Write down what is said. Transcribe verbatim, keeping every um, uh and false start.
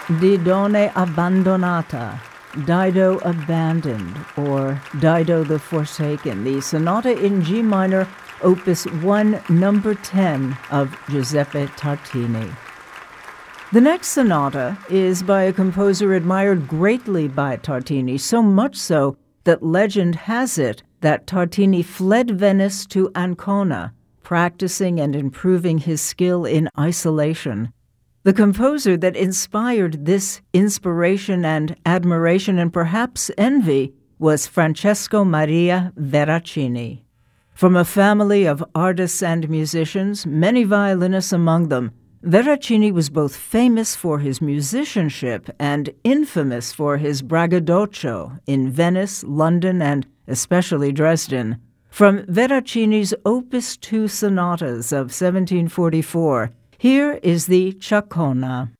Didone Abbandonata, Dido Abandoned, or Dido the Forsaken, the sonata in G minor, opus one, number ten of Giuseppe Tartini. The next sonata is by a composer admired greatly by Tartini, so much so that legend has it that Tartini fled Venice to Ancona, practicing and improving his skill in isolation. The composer that inspired this inspiration and admiration and perhaps envy was Francesco Maria Veracini. From a family of artists and musicians, many violinists among them, Veracini was both famous for his musicianship and infamous for his braggadocio in Venice, London, and especially Dresden. From Veracini's Opus two sonatas of seventeen forty-four, here is the Ciaccona.